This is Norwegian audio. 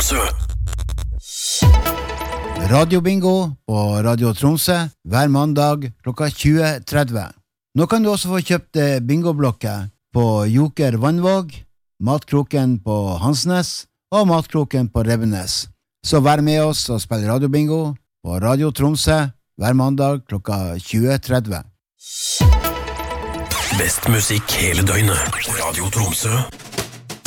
Tromsø. Radiobingo på Radio Tromsø hver mandag klokka 20.30. Nå kan du også få kjøpt bingoblokker på Joker Vannvåg, Matkroken på Hansnes og Matkroken på Rebbenes. Så vær med oss og spill radiobingo på Radio Tromsø hver mandag klokka 20.30. Best musikk hele døgnet. Radio Tromsø.